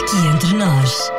Aqui entre nós.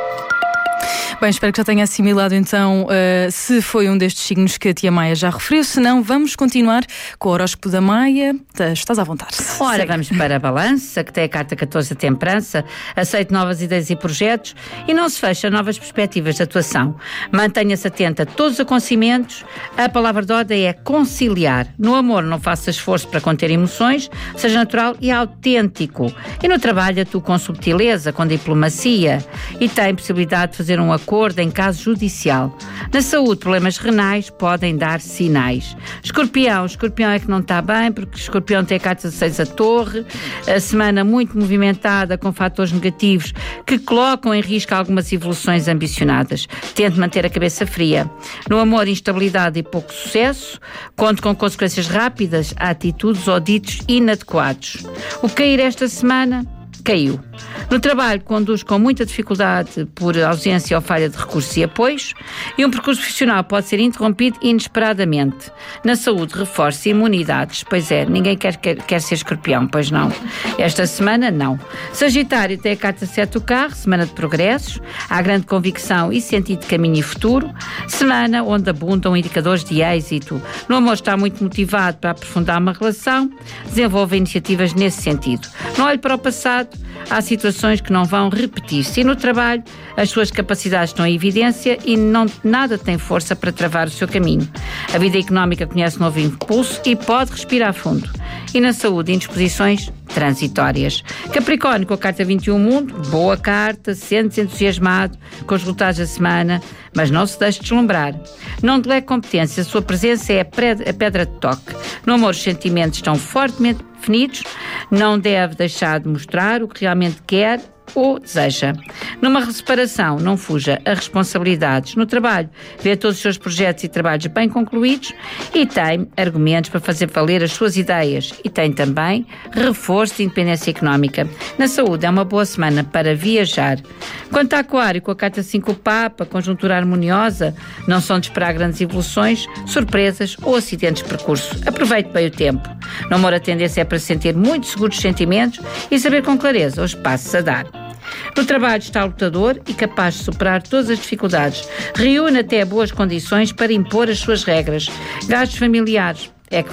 Bem, espero que já tenha assimilado então se foi um destes signos que a tia Maia já referiu. Se não, vamos continuar com o horóscopo da Maia. Estás à vontade. Ora, vamos para a balança, que tem a carta 14 da temperança. Aceite novas ideias e projetos e não se feche a novas perspectivas de atuação. Mantenha-se atenta a todos os acontecimentos. A palavra de ordem é conciliar. No amor, não faça esforço para conter emoções, seja natural e autêntico. E no trabalho, atua com subtileza, com diplomacia e tem possibilidade de fazer um acordo em caso judicial. Na saúde, problemas renais podem dar sinais. Escorpião é que não está bem, porque Escorpião tem a carta 16 a torre, a semana muito movimentada, com fatores negativos que colocam em risco algumas evoluções ambicionadas. Tente manter a cabeça fria. No amor, instabilidade e pouco sucesso. Conte com consequências rápidas a atitudes ou ditos inadequados. O cair esta semana caiu. No trabalho, conduz com muita dificuldade por ausência ou falha de recursos e apoios, e um percurso profissional pode ser interrompido inesperadamente. Na saúde, reforce imunidades. Pois é, ninguém quer ser Escorpião, pois não. Esta semana, não. Sagitário tem a carta 7 do carro, semana de progressos, há grande convicção e sentido de caminho e futuro, semana onde abundam indicadores de êxito. No amor, está muito motivado para aprofundar uma relação, desenvolve iniciativas nesse sentido. Não olhe para o passado, há situações que não vão repetir-se, e no trabalho as suas capacidades estão em evidência e nada tem força para travar o seu caminho. A vida económica conhece novo impulso e pode respirar fundo. E na saúde, indisposições transitórias. Capricórnio, com a carta 21 mundo, boa carta, sente-se entusiasmado com os resultados da semana, mas não se deixe deslumbrar. Não delegue competência, a sua presença é a pedra de toque. No amor, os sentimentos estão fortemente definidos, não deve deixar de mostrar o que realmente quer ou deseja. Numa separação, não fuja a responsabilidades. No trabalho, vê todos os seus projetos e trabalhos bem concluídos e tem argumentos para fazer valer as suas ideias, e tem também reforço de independência económica. Na saúde, é uma boa semana para viajar. Quanto a Aquário, com a carta 5 Papa, conjuntura harmoniosa, não são de esperar grandes evoluções, surpresas ou acidentes de percurso. Aproveite bem o tempo. No amor, a tendência é para sentir muito seguros os sentimentos e saber com clareza os passos a dar. No trabalho, está lutador e capaz de superar todas as dificuldades. Reúne até boas condições para impor as suas regras. Gastos familiares